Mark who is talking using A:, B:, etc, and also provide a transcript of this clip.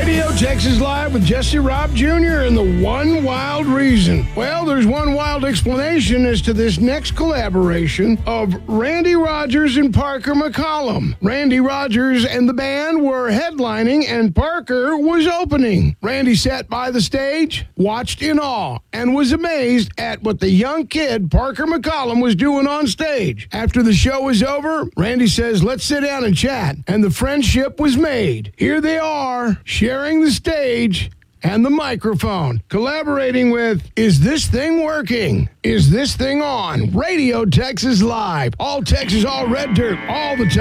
A: Radio Texas Live with Jesse Robb Jr. and the One Wild Reason. Well, there's one wild explanation as to this next collaboration of Randy Rogers and Parker McCollum. Randy Rogers and the band were headlining and Parker was opening. Randy sat by the stage, watched in awe, and was amazed at what the young kid Parker McCollum was doing on stage. After the show was over, Randy says, "Let's sit down and chat." And the friendship was made. Here they are, sharing the stage and the microphone, collaborating with Is This Thing Working? Is This Thing On? Radio Texas Live. All Texas, all red dirt, all the time.